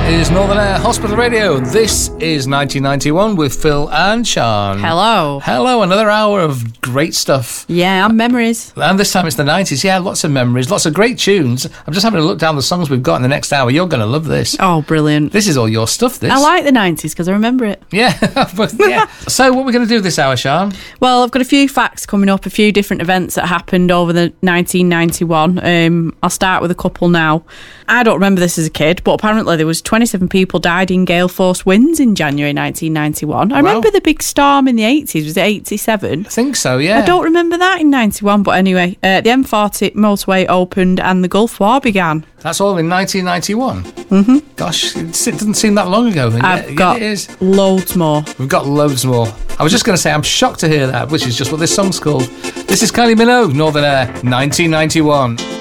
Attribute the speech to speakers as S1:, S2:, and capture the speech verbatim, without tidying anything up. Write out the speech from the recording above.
S1: is Northern Air Hospital Radio. This is nineteen ninety-one with Phil and Sean.
S2: Hello.
S1: Hello, another hour of great stuff.
S2: Yeah, and memories.
S1: And this time it's the nineties. Yeah, lots of memories, lots of great tunes. I'm just having a look down the songs we've got in the next hour. You're going to love this.
S2: Oh, brilliant.
S1: This is all your stuff, this.
S2: I like the nineties because I remember it.
S1: Yeah. yeah. So what are we going to do this hour, Sean?
S2: Well, I've got a few facts coming up, a few different events that happened over the nineteen ninety-one. Um, I'll start with a couple now. I don't remember this as a kid, but apparently there was twenty-seven people died in gale force winds in January nineteen ninety-one. I
S1: Wow.
S2: remember the big storm in the eighties. Was it eighty-seven?
S1: I think so, yeah.
S2: I don't remember that in ninety-one, but anyway, uh, the M forty motorway opened and the Gulf War began.
S1: That's all in nineteen ninety-one. Mm-hmm. Gosh, it doesn't seem that long ago. And
S2: I've
S1: yet,
S2: got
S1: yet it is.
S2: loads more.
S1: We've got loads more. I was just going to say, I'm shocked to hear that, which is just what this song's called. This is Kylie Minogue, Northern Air, nineteen ninety-one.